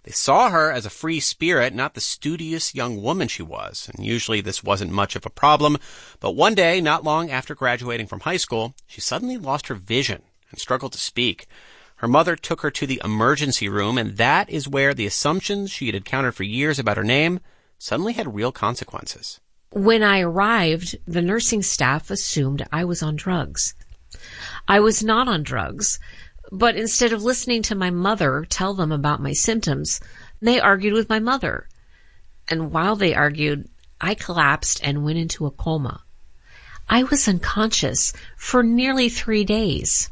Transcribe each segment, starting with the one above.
They saw her as a free spirit, not the studious young woman she was, and usually this wasn't much of a problem. But one day, not long after graduating from high school, she suddenly lost her vision and struggled to speak. Her mother took her to the emergency room, and that is where the assumptions she had encountered for years about her name suddenly had real consequences. When I arrived, the nursing staff assumed I was on drugs. I was not on drugs, but instead of listening to my mother tell them about my symptoms, they argued with my mother. And while they argued, I collapsed and went into a coma. I was unconscious for nearly 3 days.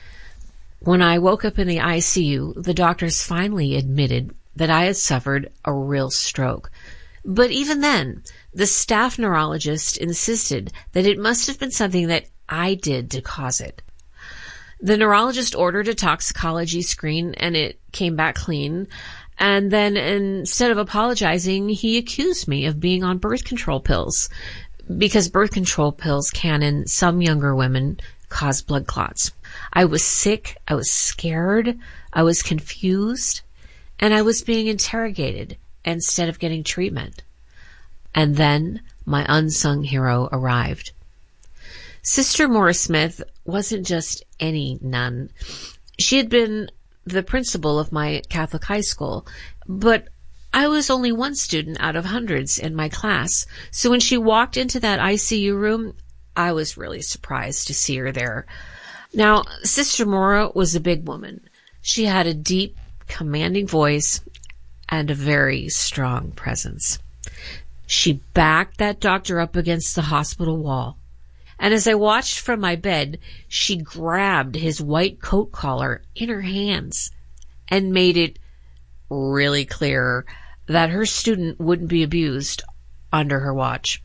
When I woke up in the ICU, the doctors finally admitted that I had suffered a real stroke. But even then, the staff neurologist insisted that it must have been something that I did to cause it. The neurologist ordered a toxicology screen and it came back clean. And then instead of apologizing, he accused me of being on birth control pills because birth control pills can, in some younger women, cause blood clots. I was sick, I was scared, I was confused, and I was being interrogated instead of getting treatment. And then my unsung hero arrived. Sister Maura Smith wasn't just any nun. She had been the principal of my Catholic high school, but I was only one student out of hundreds in my class. So when she walked into that ICU room, I was really surprised to see her there. Now, Sister Maura was a big woman. She had a deep, commanding voice and a very strong presence. She backed that doctor up against the hospital wall. And as I watched from my bed, she grabbed his white coat collar in her hands and made it really clear that her student wouldn't be abused under her watch.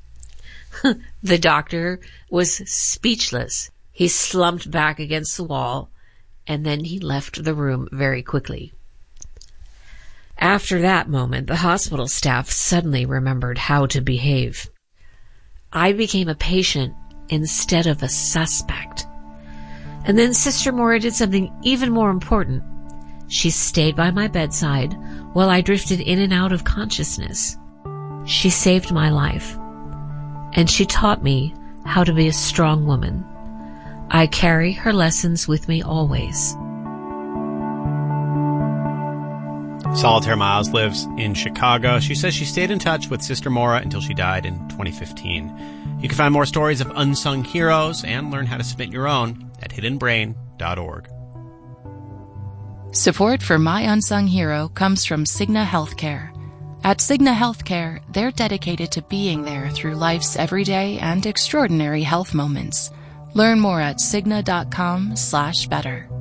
The doctor was speechless. He slumped back against the wall, and then he left the room very quickly. After that moment, the hospital staff suddenly remembered how to behave. I became a patient instead of a suspect. And then Sister Maura did something even more important. She stayed by my bedside while I drifted in and out of consciousness. She saved my life, and she taught me how to be a strong woman. I carry her lessons with me always. Solitaire Miles lives in Chicago. She says she stayed in touch with Sister Maura until she died in 2015. You can find more stories of unsung heroes and learn how to submit your own at hiddenbrain.org. Support for My Unsung Hero comes from Cigna Healthcare. At Cigna Healthcare, they're dedicated to being there through life's everyday and extraordinary health moments. Learn more at Cigna.com/better.